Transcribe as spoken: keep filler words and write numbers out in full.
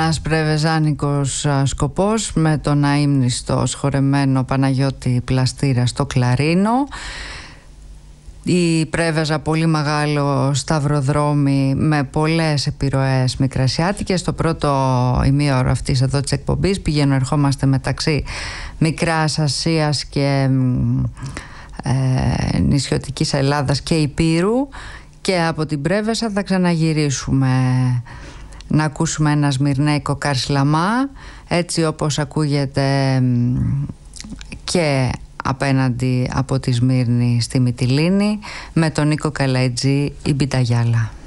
Ένας πρεβεζάνικος σκοπός με τον αείμνηστο σχορεμένο Παναγιώτη Πλαστήρα στο κλαρίνο. Η Πρέβεζα πολύ μεγάλο σταυροδρόμι με πολλές επιρροές μικρασιάτικες. Στο πρώτο ημίωρο αυτής εδώ της εκπομπής πηγαίνω ερχόμαστε μεταξύ Μικράς Ασίας και ε, νησιωτικής Ελλάδας και Ηπείρου, και από την Πρέβεζα θα ξαναγυρίσουμε να ακούσουμε ένα σμυρνέικο Καρσλαμά, έτσι όπως ακούγεται και απέναντι από τη Σμύρνη στη Μυτιλήνη, με τον Νίκο Καλαϊτζή, η Μπιταγιάλα.